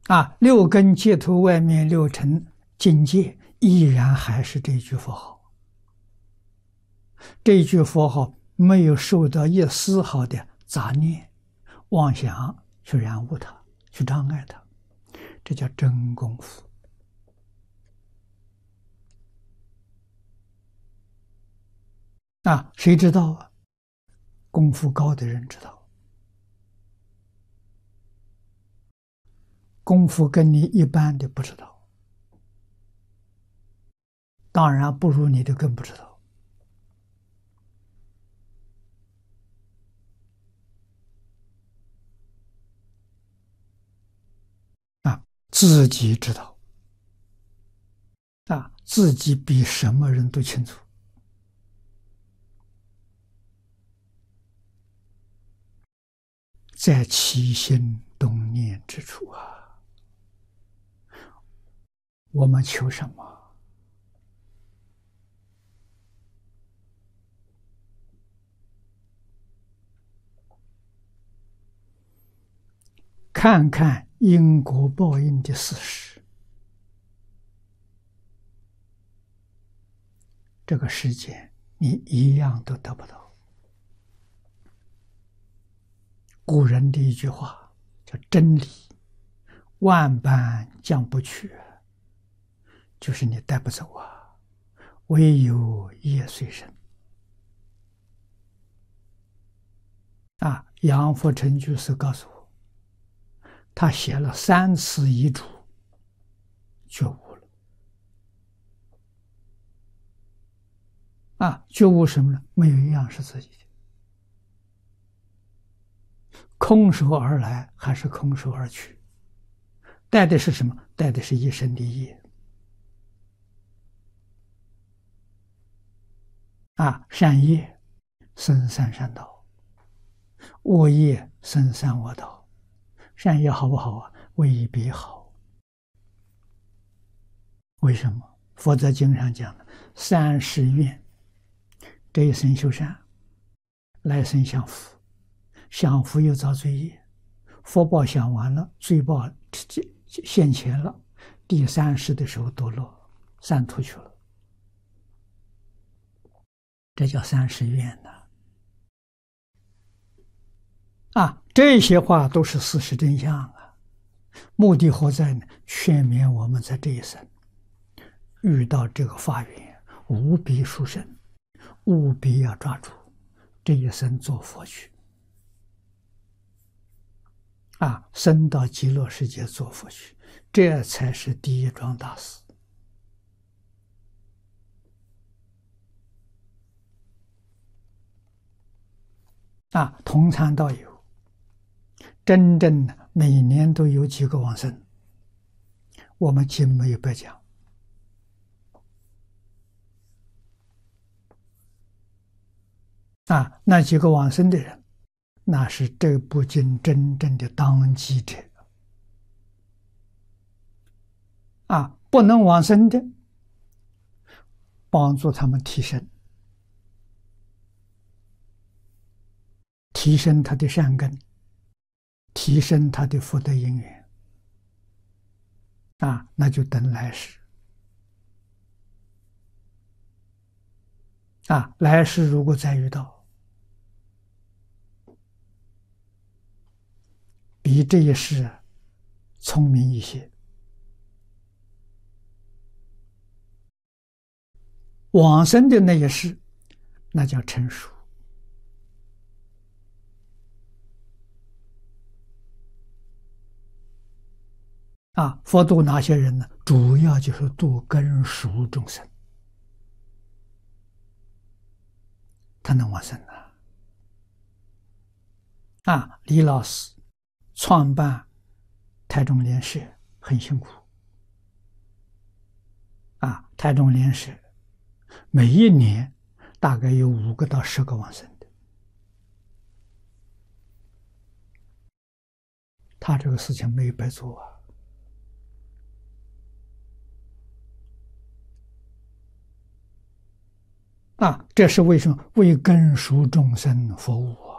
六根接头外面六尘境界，依然还是这一句佛号。这一句佛号没有受到一丝毫的杂念、妄想去染污它，去障碍它，这叫真功夫。谁知道啊？功夫高的人知道。功夫跟你一般的不知道，当然不如你的更不知道。自己知道，自己比什么人都清楚。在起心动念之处我们求什么？看看因果报应的事实，这个世界你一样都得不到。古人的一句话叫真理，万般将不去，就是你带不走唯有业随身。杨佛成居士告诉我，他写了3次遗嘱，觉悟了。觉悟什么呢？没有一样是自己的。空手而来还是空手而去，带的是什么？带的是一生的业。善业生三善道，恶业生三恶道。善业好不好未必好。为什么？佛在经上讲的30愿，这一生修善，来生享福，享福又造罪业，福报享完了，罪报现前了，第30的时候堕落三途去了。这叫30愿这些话都是事实真相目的何在呢？劝勉我们在这一生遇到这个法缘，务必殊胜，务必要抓住，这一生做佛去升到极乐世界做佛去，这才是第一桩大事。同参道友，真正的每年都有几个往生，我们经没有白讲那几个往生的人，那是这部经真正的当机者不能往生的，帮助他们提升他的善根，提升他的福德因缘那就等来世来世如果再遇到比这一世聪明一些，往生的那一世那叫成熟佛度哪些人呢？主要就是度根熟众生，他能往生李老师创办台中莲社很辛苦台中莲社每一年大概有5个到10个往生的，他这个事情没有白做这是为什么？为根熟众生服务